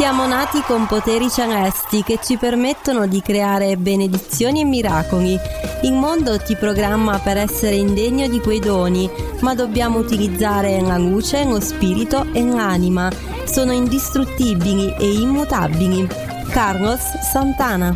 Siamo nati con poteri celesti che ci permettono di creare benedizioni e miracoli. Il mondo ti programma per essere indegno di quei doni, ma dobbiamo utilizzare la luce, lo spirito e l'anima. Sono indistruttibili e immutabili. Carlos Santana.